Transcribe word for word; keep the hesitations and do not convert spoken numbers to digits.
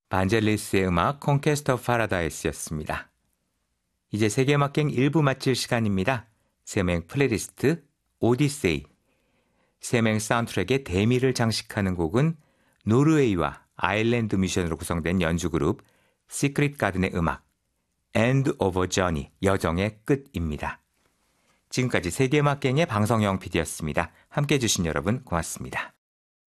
반젤리스의 음악 Conquest of Paradise였습니다. 이제 세계음악행 일 부 마칠 시간입니다. 세명 플레이리스트 오디세이. 세명 사운드트랙의 대미를 장식하는 곡은 노르웨이와 아일랜드 뮤지션으로 구성된 연주그룹 시크릿 가든의 음악 End of a Journey, 여정의 끝입니다. 지금까지 세계음악행의 방성영 피디였습니다. 함께해 주신 여러분 고맙습니다.